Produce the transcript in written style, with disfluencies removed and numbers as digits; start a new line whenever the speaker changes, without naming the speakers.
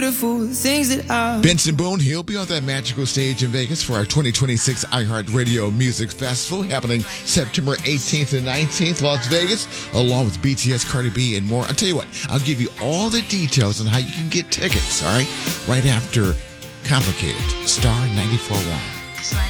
beautiful things that I...
Benson Boone, he'll be on that magical stage in Vegas for our 2026 iHeartRadio Music Festival happening September 18th and 19th, Las Vegas, along with BTS, Cardi B, and more. I'll tell you what, I'll give you all the details on how you can get tickets, all right? Right after Complicated, Star 94.1.